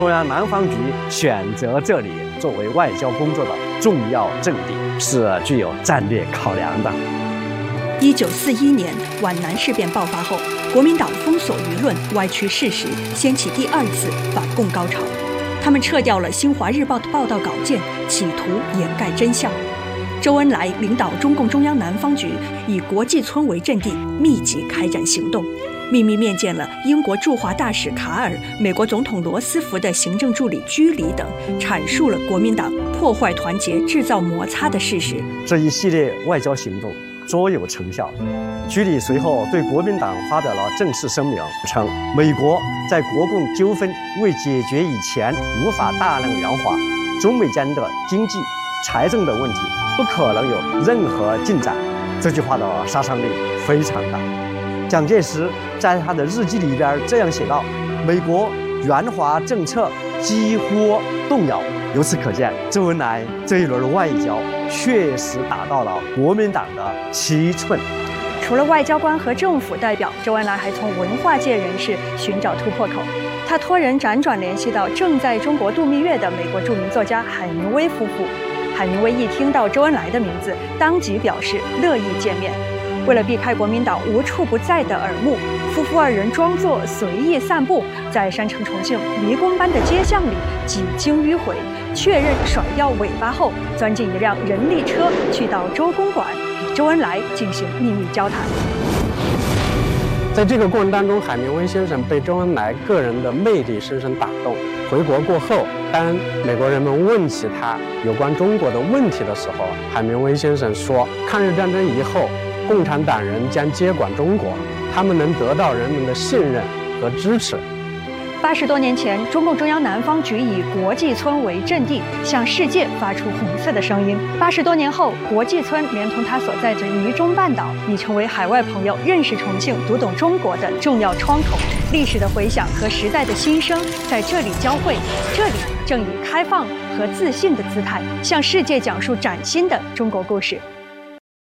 中央南方局选择这里作为外交工作的重要阵地，是具有战略考量的。 1941年皖南事变爆发后，国民党封锁舆论，歪曲事实，掀起第二次反共高潮。他们撤掉了《新华日报》的报道稿件，企图掩盖真相。周恩来领导中共中央南方局以国际村为阵地，密集开展行动，秘密面见了英国驻华大使卡尔、美国总统罗斯福的行政助理居里等，阐述了国民党破坏团结、制造摩擦的事实。 这一系列外交行动卓有成效。居里随后对国民党发表了正式声明，称美国在国共纠纷未解决以前无法大量圆滑，中美间的经济、财政的问题不可能有任何进展。这句话的杀伤力非常大。蒋介石在他的日记里边这样写道：美国援华政策几乎动摇。由此可见，周恩来这一轮外交确实达到了国民党的7寸。 除了外交官和政府代表，周恩来还从文化界人士寻找突破口。他托人辗转联系到正在中国度蜜月的美国著名作家海明威夫妇。海明威一听到周恩来的名字，当即表示乐意见面。为了避开国民党无处不在的耳目，夫妇二人装作随意散步，在山城重庆迷宫般的街巷里几经迂回，确认甩掉尾巴后，钻进一辆人力车，去到周公馆与周恩来进行秘密交谈。 在这个过程当中，海明威先生被周恩来个人的魅力深深打动。回国过后，当美国人们问起他有关中国的问题的时候，海明威先生说，抗日战争以后，共产党人将接管中国，他们能得到人们的信任和支持。 80多年前，中共中央南方局以国际村为阵地，向世界发出红色的声音。80多年后，国际村连同它所在的渝中半岛，已成为海外朋友认识重庆、读懂中国的重要窗口。历史的回响和时代的心声在这里交汇，这里正以开放和自信的姿态，向世界讲述崭新的中国故事。